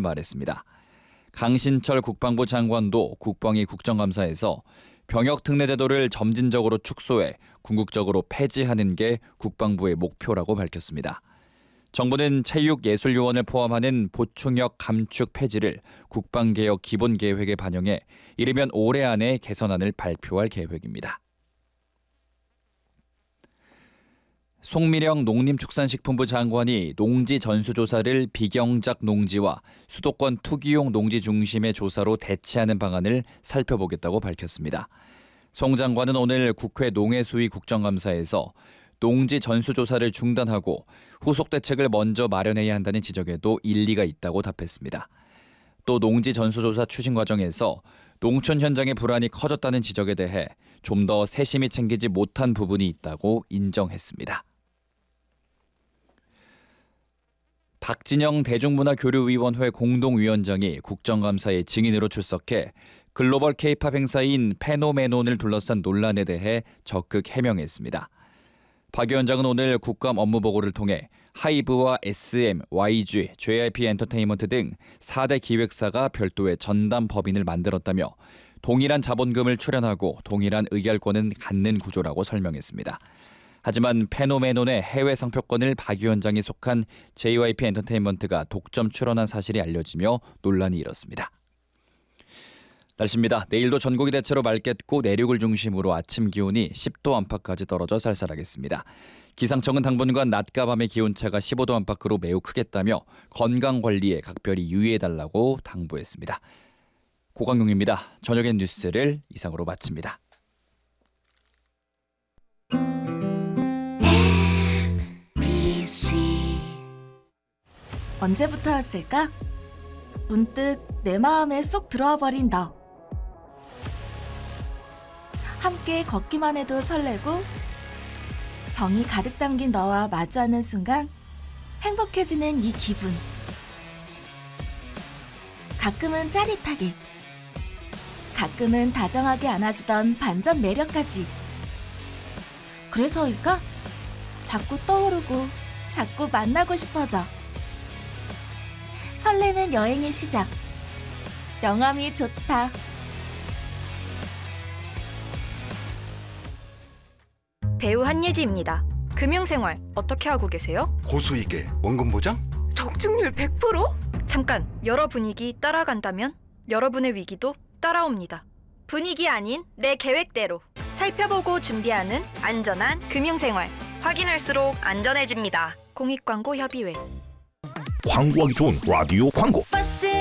말했습니다. 강신철 국방부 장관도 국방위 국정감사에서 병역특례제도를 점진적으로 축소해 궁극적으로 폐지하는 게 국방부의 목표라고 밝혔습니다. 정부는 체육예술요원을 포함하는 보충역 감축 폐지를 국방개혁 기본계획에 반영해 이르면 올해 안에 개선안을 발표할 계획입니다. 송미령 농림축산식품부 장관이 농지 전수조사를 비경작 농지와 수도권 투기용 농지 중심의 조사로 대체하는 방안을 살펴보겠다고 밝혔습니다. 송 장관은 오늘 국회 농해수위 국정감사에서 농지 전수조사를 중단하고 후속 대책을 먼저 마련해야 한다는 지적에도 일리가 있다고 답했습니다. 또 농지 전수조사 추진 과정에서 농촌 현장의 불안이 커졌다는 지적에 대해 좀 더 세심히 챙기지 못한 부분이 있다고 인정했습니다. 박진영 대중문화교류위원회 공동위원장이 국정감사에 증인으로 출석해 글로벌 K-팝 행사인 페노메논을 둘러싼 논란에 대해 적극 해명했습니다. 박 위원장은 오늘 국감 업무보고를 통해 하이브와 SM, YG, JYP 엔터테인먼트 등 4대 기획사가 별도의 전담 법인을 만들었다며 동일한 자본금을 출연하고 동일한 의결권은 갖는 구조라고 설명했습니다. 하지만 페노메논의 해외 상표권을 박 위원장이 속한 JYP 엔터테인먼트가 독점 출원한 사실이 알려지며 논란이 일었습니다. 날씨입니다. 내일도 전국이 대체로 맑겠고 내륙을 중심으로 아침 기온이 10도 안팎까지 떨어져 쌀쌀하겠습니다. 기상청은 당분간 낮과 밤의 기온차가 15도 안팎으로 매우 크겠다며 건강관리에 각별히 유의해달라고 당부했습니다. 고광용입니다. 저녁엔 뉴스를 이상으로 마칩니다. 언제부터였을까? 문득 내 마음에 쏙 들어와 버린 너. 함께 걷기만 해도 설레고 정이 가득 담긴 너와 마주하는 순간 행복해지는 이 기분. 가끔은 짜릿하게, 가끔은 다정하게 안아주던 반전 매력까지. 그래서일까? 자꾸 떠오르고 자꾸 만나고 싶어져. 설레는 여행의 시작. 영암이 좋다. 배우 한예지입니다. 금융생활 어떻게 하고 계세요? 고수익에 원금 보장? 적중률 100%? 잠깐, 여러 분위기 따라간다면 여러분의 위기도 따라옵니다. 분위기 아닌 내 계획대로 살펴보고 준비하는 안전한 금융생활. 확인할수록 안전해집니다. 공익광고협의회. 광고하기 좋은 라디오 광고.